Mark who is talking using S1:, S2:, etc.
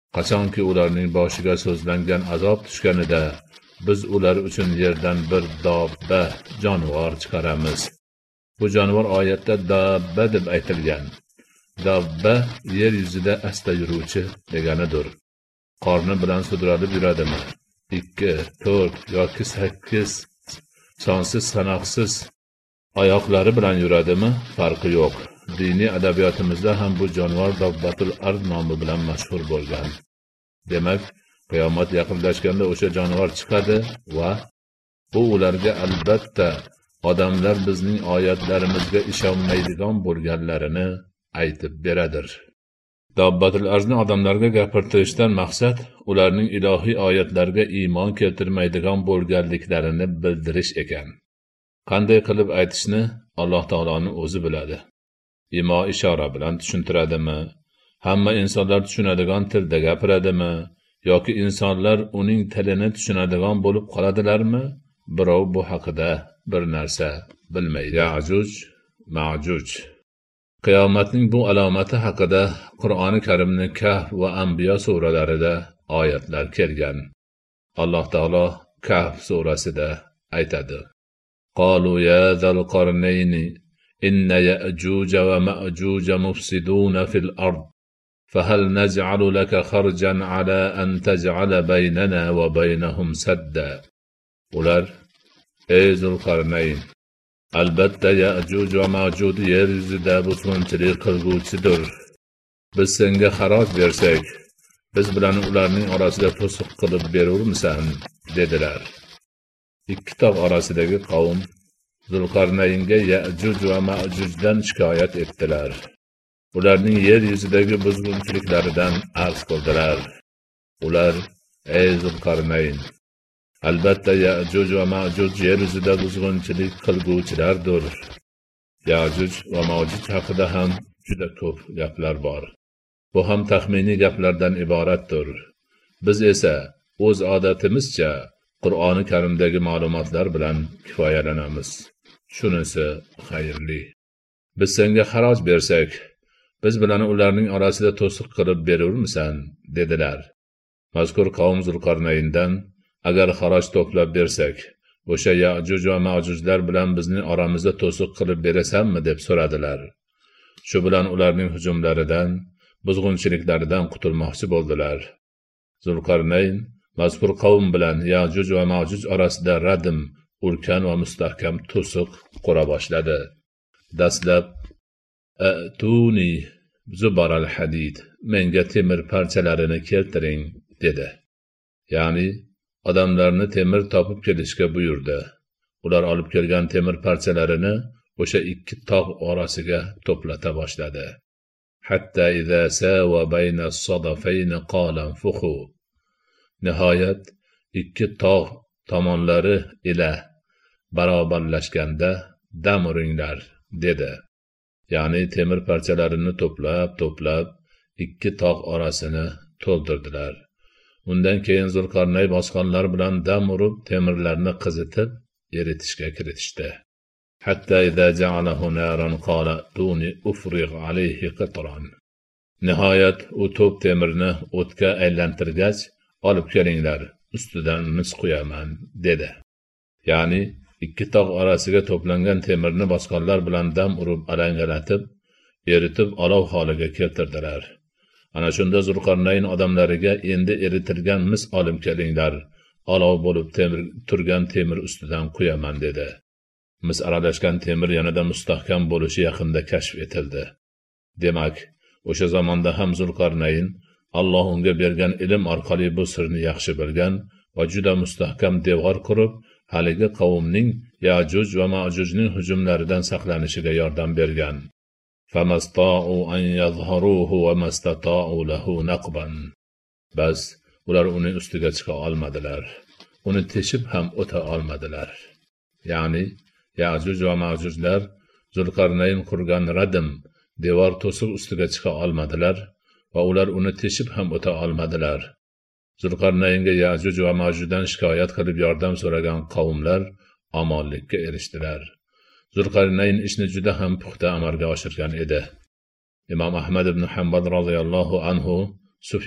S1: Qachonki ularning boshiga so'zlangan azob tushganida biz ular uchun yerdan bir dobba jonivor chiqaramiz. Bu jonivor oyatda dabba deb aytilgan. Dabba yer yuzida asta yuruvchi deganidir. Qorni bilan sudralib yuradimi? 2, 4 yoki 8 sonsiz sanoqsiz oyoqlari bilan yuradimi? Farqi yo'q. Diniy adabiyotimizda ham bu jonivor Dabbatul Ard nomi bilan mashhur bo'lgan. Demak, qiyomat yaqinlashganda o'sha jonivor chiqadi va bu ularga albatta odamlar bizning oyatlarimizga ishonmaydigan bo'lganlarini aytib beradir. Dabbatul Arzni odamlarga gapirtirishdan maqsad ularning ilohiy oyatlarga iymon keltirmaydigan bo'lganliklarini bildirish ekan. Qanday qilib aytishni Alloh taoloning o'zi biladi. Imo ishora bilan tushuntiradimi? Hamma insonlar tushunadigan tilda gapiradimi? Yoki insonlar uning tilini tushunadigan bo'lib qoladilarmi? Birov bu haqida bir narsa bilmaydi. Ya'juj, Ma'juj. Qiyomatning bu alomati haqida Qur'oni Karimning Kahf va Anbiyo suralarida oyatlar kelgan. Alloh taolo Kahf surasida aytadi: "Qalu ya zal qarnayni inna ya'juj va ma'juj mufsiduna fil ard fahal naj'alu laka kharjan ala an taj'ala baynana va baynahum sadda." Ular: "Ey Zulqarnayn, albatta Ya'juj va Ma'juj yer yuzida buzg'unchilik qilguvchidir. Biz senga xaroj bersak, biz bilan ularning orasida to'siq qilib berurmisan?" dedilar. Ikki tog' orasidagi qavm Zulqarnaynga Ya'juj va Ma'jujdan shikoyat etdilar. Ularning yer yuzidagi buzg'unchiliklaridan arz qildilar. Ular: "Ey Zulqarnayn, albatta Ya'juj va Ma'juj yer yuzida buzg'unchilik qilguvchilardir. Ya'juj va Ma'juj haqida ham juda ko'p gaplar bor. Bu ham taxminiy gaplardan iboratdir. Biz esa o'z odatimizcha Qur'oni Karimdagi ma'lumotlar bilan kifoyalanamiz. Shunisi xayrli. Biz senga xaroj bersak, biz bilan ularning orasida to'siq qilib berurmisan?" dedilar. Mazkur qavm Zulqarnayndan: "Agar xaroj to'plab bersak, o'sha Ya'juj va Ma'jujlar bilan bizning oramizda to'siq qilib berasanmi?" deb so'radilar. Shu bilan ularning hujumlaridan, buzg'unchiliklaridan qutulmoqchi bo'ldilar. Zulqarnayn mazkur qavm bilan Ya'juj va Ma'juj orasida radim, ulkan va mustahkam to'siq qura boshladi. Dastlab: "Atuni zubaral hadid, menga temir parchalarini keltiring" dedi. Ya'ni odamlarni temir topib kelishga buyurdi. Ular olib kelgan temir parchalarini o'sha ikki tog' orasiga to'plata boshladi. Hatta idza sawa bayna as-sadafayn qala anfukhu. Nihoyat ikki tog' tomonlari ila barobarlashganda dam uringlar dedi. Ya'ni temir parchalarini to'plab ikki tog' orasini to'ldirdilar. Undan keyin Zulqarnay boshqonlar bilan dam urib temirlarni qizitib eritishga kiritishdi. Hatta idza ja'alahu naran qala tuni ufrig alayhi qitran. Nihoyat u to'p temirni o'tga aylantirgach, olib kelinglar, ustidan mis qo'yaman dedi. Ya'ni ikki tog' orasiga to'plangan temirni boshqonlar bilan dam urib alangalatib, eritib olov holiga keltirdilar. Ana shunda Zulqarnayn odamlariga: "Endi eritilgan mis olib kelinglar, olov bo'lib turgan temir ustidan qo'yaman" dedi. Mis aralashgan temir yanada mustahkam bo'lishi yaqinda kashf etildi. Demak, o'sha zamonda ham Zulqarnayn Alloh unga bergan ilm orqali bu sirni yaxshi bilgan va juda mustahkam devor qurib, haligi qavmning Ya'juj va Ma'jujning hujumlaridan saqlanishiga yordam bergan. Famasta'u an yadhharuhu wa mastata'u lahu naqban. Bas ular uning ustiga chiqa olmadilar. Uni teshib ham o'ta olmadilar. Ya'ni Ya'juj va Ma'jujlar Zulqarnayn qurgan radim, devor to'siq ustiga chiqa olmadilar va ular uni teshib ham o'ta olmadilar. Zulqarnaynga Ya'juj va Ma'jujdan shikoyat qilib yordam so'ragan qavmlar omonlikka erishdilar. Zulqarnayn ishni juda ham puxta amalga oshirgan edi. Imom Ahmad ibn Hanbal roziyallohu anhu